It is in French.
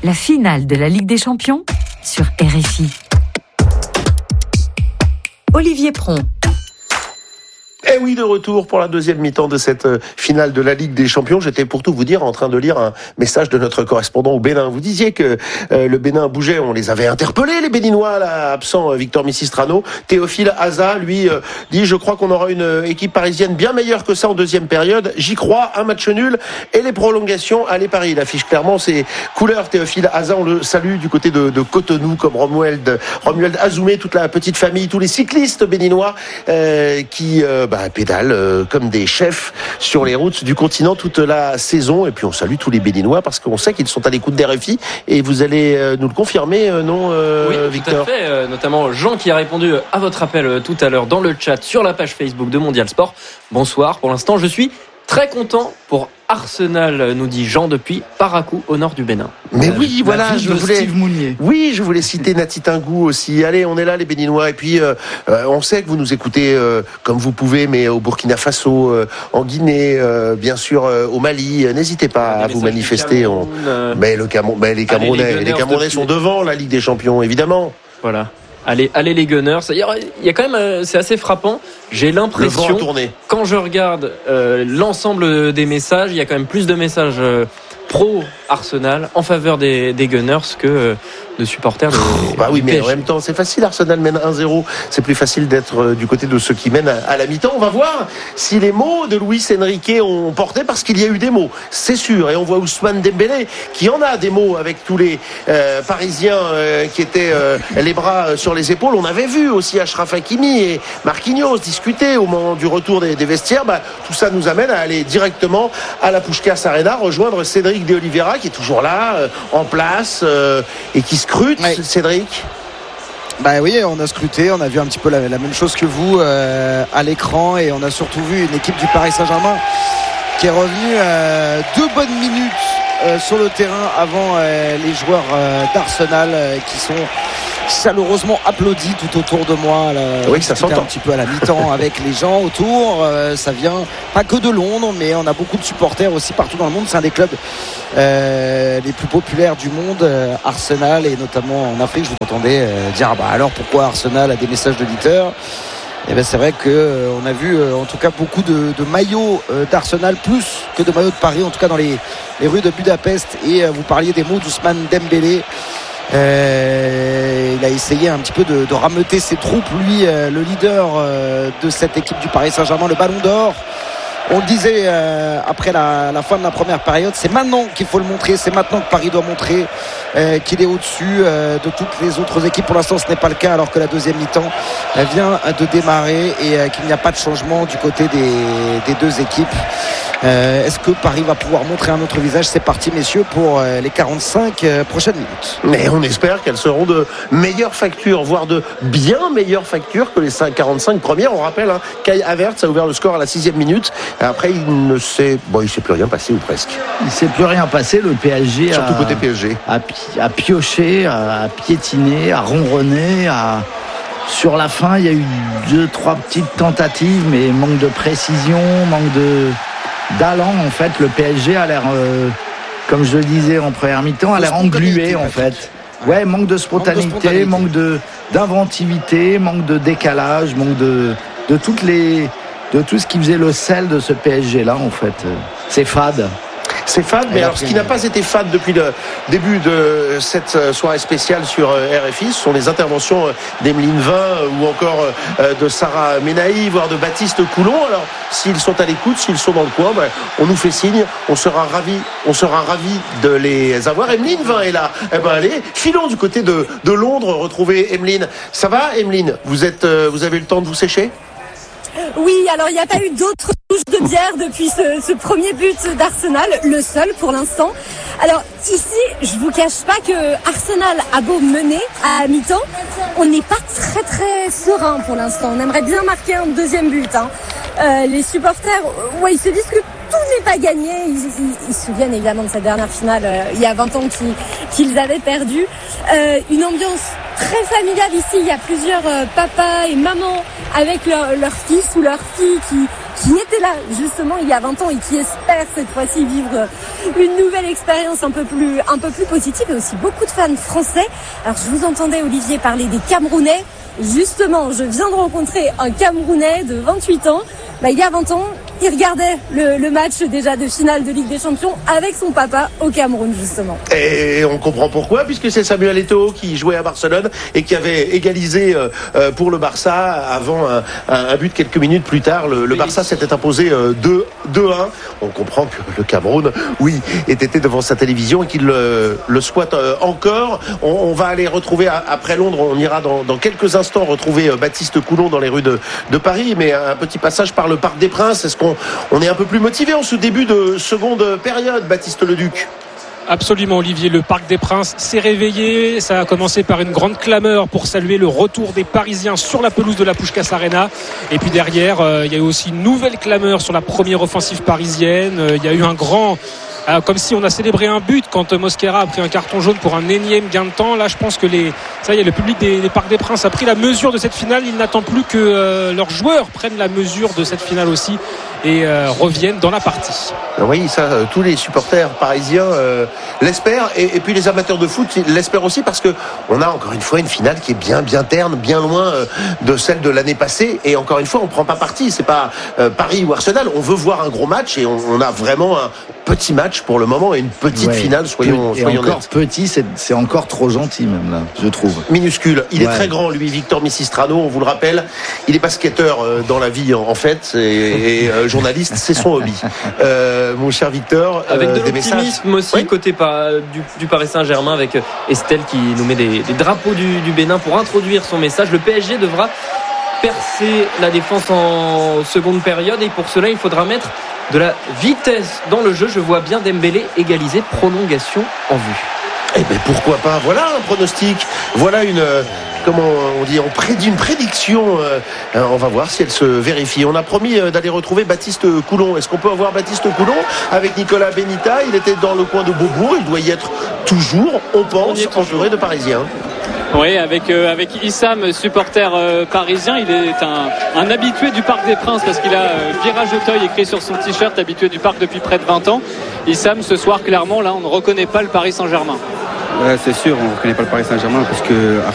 la finale de la Ligue des Champions sur RFI. Olivier Pron. Et oui, de retour pour la deuxième mi-temps de cette finale de la Ligue des Champions. J'étais pour tout vous dire en train de lire un message de notre correspondant au Bénin. Vous disiez que le Bénin bougeait, on les avait interpellés, les Béninois, là, absent Victor Missistrano. Théophile Haza, lui, dit « Je crois qu'on aura une équipe parisienne bien meilleure que ça en deuxième période. J'y crois, un match nul et les prolongations. Allez Paris ». Il affiche clairement ses couleurs. Théophile Haza, on le salue du côté de Cotonou, comme Romuald Azoumé, toute la petite famille, tous les cyclistes béninois qui... pédale comme des chefs sur les routes du continent toute la saison. Et puis on salue tous les Béninois parce qu'on sait qu'ils sont à l'écoute d'RFI et vous allez nous le confirmer, non oui, Victor? Tout à fait, notamment Jean qui a répondu à votre appel tout à l'heure dans le chat sur la page Facebook de Mondial Sport. Bonsoir, pour l'instant je suis très content pour Arsenal, nous dit Jean depuis Parakou au nord du Bénin. Mais oui, voilà, je voulais citer Nati Tingou aussi. Allez, on est là les Béninois et puis on sait que vous nous écoutez comme vous pouvez, mais au Burkina Faso, en Guinée, bien sûr au Mali. N'hésitez pas à vous manifester. Mais les Camerounais sont devant la Ligue des Champions, évidemment. Voilà. Allez les Gunners. Il y a quand même, c'est assez frappant. J'ai l'impression, quand je regarde l'ensemble des messages, il y a quand même plus de messages pro Arsenal en faveur des Gunners que de supporters de oui, mais PSG. en même temps, c'est facile. Arsenal mène 1-0. C'est plus facile d'être du côté de ceux qui mènent à la mi-temps. On va voir si les mots de Luis Enrique ont porté, parce qu'il y a eu des mots, c'est sûr. Et on voit Ousmane Dembélé qui en a des mots avec tous les Parisiens qui étaient les bras sur les épaules. On avait vu aussi Achraf Hakimi et Marquinhos discuter au moment du retour des vestiaires. Tout ça nous amène à aller directement à la Puskás Arena, rejoindre Cédric de Oliveira qui est toujours là, en place et qui scrute. Oui. Cédric. Oui, on a scruté, on a vu un petit peu la même chose que vous à l'écran, et on a surtout vu une équipe du Paris Saint-Germain qui est revenue 2 bonnes minutes sur le terrain avant les joueurs d'Arsenal qui sont chaleureusement applaudis tout autour de moi. Oui, ça s'entend un petit peu à la mi-temps avec les gens autour. Ça vient pas que de Londres, mais on a beaucoup de supporters aussi partout dans le monde. C'est un des clubs les plus populaires du monde, Arsenal, et notamment en Afrique. Je vous entendais dire alors pourquoi Arsenal a des messages d'auditeurs. Et c'est vrai qu'on a vu en tout cas beaucoup de maillots d'Arsenal, plus que de maillots de Paris, en tout cas dans les rues de Budapest. Et vous parliez des mots d'Ousmane Dembélé. Il a essayé un petit peu de rameuter ses troupes, lui, le leader de cette équipe du Paris Saint-Germain, le Ballon d'Or. On le disait après la fin de la première période, c'est maintenant qu'il faut le montrer, c'est maintenant que Paris doit montrer qu'il est au-dessus de toutes les autres équipes. Pour l'instant, ce n'est pas le cas, alors que la deuxième mi-temps vient de démarrer et qu'il n'y a pas de changement du côté des deux équipes. Est-ce que Paris va pouvoir montrer un autre visage? C'est parti, messieurs, pour les 45 prochaines minutes. Mais on espère qu'elles seront de meilleure facture, voire de bien meilleure facture que les 45 premières. On rappelle, Kai Havertz a ouvert le score à la 6e minute. Après, il ne s'est plus rien passé, ou presque. Il ne s'est plus rien passé. Le PSG surtout côté PSG a pioché, a piétiné, a ronronné, sur la fin, il y a eu 2-3 petites tentatives, mais manque de précision, manque d'allant. En fait, le PSG a l'air, comme je le disais en première mi-temps, a l'air englué en fait. Ouais, manque de spontanéité, manque d'inventivité, manque de décalage, manque de tout ce qui faisait le sel de ce PSG là en fait. C'est fade. C'est fade, mais alors ce qui n'a pas été fade depuis le début de cette soirée spéciale sur RFI, ce sont les interventions d'Emeline Vin ou encore de Sarah Menahi, voire de Baptiste Coulon. Alors, s'ils sont à l'écoute, s'ils sont dans le coin, on nous fait signe, on sera ravis de les avoir. Emeline Vin est là. Allez, filons du côté de Londres, retrouver Emeline. Ça va, Emeline? Vous avez le temps de vous sécher? Oui, alors il n'y a pas eu d'autres touches de bière depuis ce premier but d'Arsenal, le seul pour l'instant. Alors ici, je vous cache pas que Arsenal a beau mener à mi-temps, on n'est pas très très serein pour l'instant. On aimerait bien marquer un deuxième but. Les supporters, ils se disent que tout n'est pas gagné. Ils se souviennent évidemment de cette dernière finale il y a 20 ans qu'ils avaient perdu. Une ambiance très familiale ici. Il y a plusieurs papas et mamans avec leur fils ou leur fille qui n'étaient était là justement il y a 20 ans et qui espère cette fois-ci vivre une nouvelle expérience un peu plus positive, et aussi beaucoup de fans français. Alors je vous entendais Olivier parler des Camerounais. Justement, je viens de rencontrer un Camerounais de 28 ans. Il y a 20 ans, il regardait le match déjà de finale de Ligue des Champions avec son papa au Cameroun, justement. Et on comprend pourquoi, puisque c'est Samuel Eto'o qui jouait à Barcelone et qui avait égalisé pour le Barça avant un but quelques minutes plus tard. Le Barça s'était imposé 2-1. On comprend que le Cameroun, oui, était devant sa télévision et qu'il le squatte encore. On va aller retrouver, après Londres, on ira dans quelques instants retrouver Baptiste Coulon dans les rues de Paris, mais un petit passage par le Parc des Princes. Est-ce qu'on est un peu plus motivé en ce début de seconde période, Baptiste Leduc? Absolument Olivier, le Parc des Princes s'est réveillé. Ça a commencé par une grande clameur pour saluer le retour des Parisiens sur la pelouse de la Puskás Arena. Et puis derrière, il y a eu aussi une nouvelle clameur sur la première offensive parisienne. Il y a eu un grand... comme si on a célébré un but quand Mosquera a pris un carton jaune pour un énième gain de temps. Là, je pense que le public des Parcs des Princes a pris la mesure de cette finale. Il n'attend plus que leurs joueurs prennent la mesure de cette finale aussi et reviennent dans la partie. Oui, ça, tous les supporters parisiens l'espèrent, et puis les amateurs de foot l'espèrent aussi, parce que on a encore une fois une finale qui est bien terne, bien loin de celle de l'année passée. Et encore une fois, on prend pas parti. C'est pas Paris ou Arsenal. On veut voir un gros match, et on a vraiment un petit match pour le moment et une petite finale, soyons encore nets. Petit, c'est encore trop gentil même là, je trouve. Minuscule. Il est très grand, lui, Victor Missistrano, on vous le rappelle. Il est basketteur dans la vie en fait, et journaliste, c'est son hobby. Mon cher Victor, avec de des l'optimisme messages aussi côté du Paris Saint-Germain, avec Estelle qui nous met des drapeaux du Bénin pour introduire son message. Le PSG devra percer la défense en seconde période, et pour cela il faudra mettre de la vitesse dans le jeu. Je vois bien Dembélé égaliser, prolongation en vue. Eh bien pourquoi pas, voilà un pronostic, voilà on prédit une prédiction. On va voir si elle se vérifie. On a promis d'aller retrouver Baptiste Coulon. Est-ce qu'on peut avoir Baptiste Coulon avec Nicolas Benita? Il était dans le coin de Beaubourg, il doit y être toujours, on pense, entouré de Parisiens. Oui, avec Issam, supporter parisien. Il est un habitué du Parc des Princes, parce qu'il a Virage Auteuil écrit sur son t-shirt, habitué du parc depuis près de 20 ans. Issam, ce soir, clairement, là, on ne reconnaît pas le Paris Saint-Germain. Ouais, c'est sûr, on ne reconnaît pas le Paris Saint-Germain, parce que